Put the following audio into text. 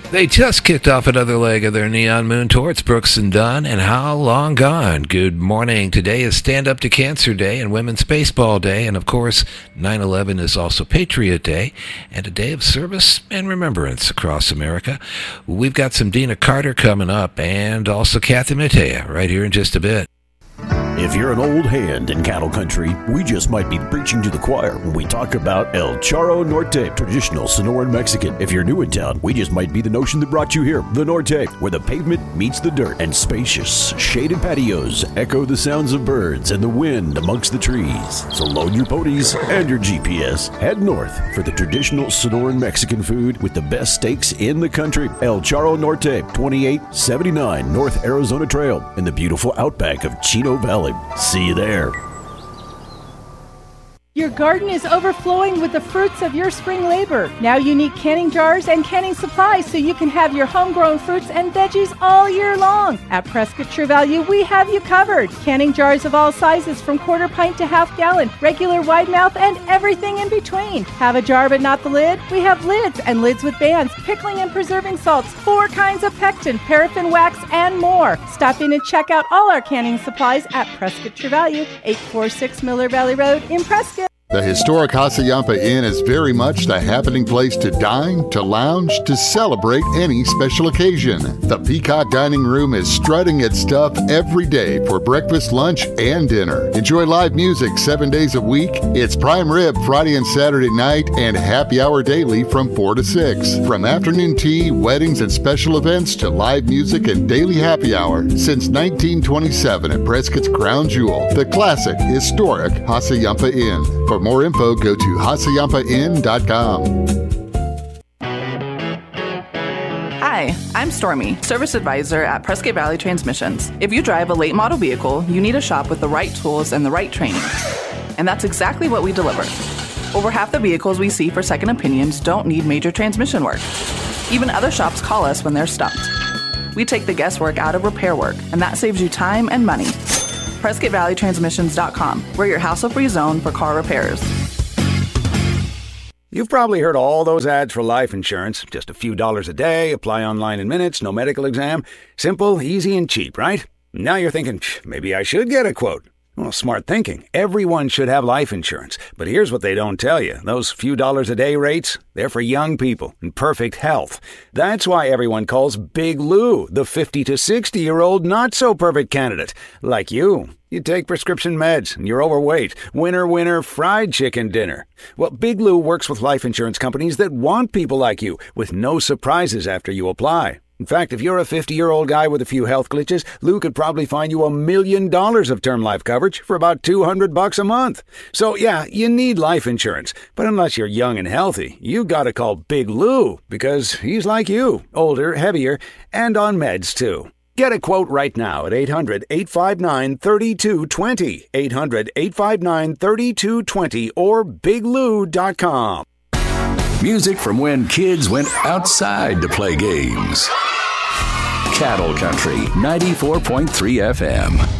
They just kicked off another leg of their Neon Moon tour. It's Brooks and Dunn, and How Long Gone? Good morning. Today is Stand Up to Cancer Day and Women's Baseball Day, and of course, 9/11 is also Patriot Day, and a day of service and remembrance across America. We've got some Dina Carter coming up, and also Kathy Mattea right here in just a bit. If you're an old hand in cattle country, we just might be preaching to the choir when we talk about El Charro Norte, traditional Sonoran Mexican. If you're new in town, we just might be the notion that brought you here. The Norte, where the pavement meets the dirt, and spacious, shaded patios echo the sounds of birds and the wind amongst the trees. So load your ponies and your GPS. Head north for the traditional Sonoran Mexican food with the best steaks in the country. El Charro Norte, 2879 North Arizona Trail in the beautiful outback of Chino Valley. See you there. Your garden is overflowing with the fruits of your spring labor. Now you need canning jars and canning supplies so you can have your homegrown fruits and veggies all year long. At Prescott True Value, we have you covered. Canning jars of all sizes from quarter pint to half gallon, regular wide mouth, and everything in between. Have a jar but not the lid? We have lids and lids with bands, pickling and preserving salts, 4 kinds of pectin, paraffin wax, and more. Stop in and check out all our canning supplies at Prescott True Value, 846 Miller Valley Road in Prescott. The historic Hassayampa Inn is very much the happening place to dine, to lounge, to celebrate any special occasion. The Peacock Dining Room is strutting its stuff every day for breakfast, lunch, and dinner. Enjoy live music 7 days a week. It's prime rib Friday and Saturday night and happy hour daily from 4 to 6. From afternoon tea, weddings, and special events to live music and daily happy hour since 1927 at Prescott's Crown Jewel, the classic, historic Hassayampa Inn. For more info, go to HassayampaInn.com. Hi, I'm Stormy, Service Advisor at Prescott Valley Transmissions. If you drive a late model vehicle, you need a shop with the right tools and the right training. And that's exactly what we deliver. Over half the vehicles we see for second opinions don't need major transmission work. Even other shops call us when they're stumped. We take the guesswork out of repair work, and that saves you time and money. PrescottValleyTransmissions.com. We're your hassle-free zone for car repairs. You've probably heard all those ads for life insurance. Just a few dollars a day, apply online in minutes, no medical exam. Simple, easy, and cheap, right? Now you're thinking, maybe I should get a quote. Well, smart thinking. Everyone should have life insurance. But here's what they don't tell you. Those few dollars a day rates, they're for young people in perfect health. That's why everyone calls Big Lou the 50 to 60-year-old not-so-perfect candidate. Like you. You take prescription meds and you're overweight. Winner, winner, fried chicken dinner. Well, Big Lou works with life insurance companies that want people like you with no surprises after you apply. In fact, if you're a 50-year-old guy with a few health glitches, Lou could probably find you $1 million of term life coverage for about $200 a month. So, yeah, you need life insurance. But unless you're young and healthy, you gotta call Big Lou because he's like you, older, heavier, and on meds, too. Get a quote right now at 800-859-3220, 800-859-3220, or biglou.com. Music from when kids went outside to play games. Cattle Country, 94.3 FM.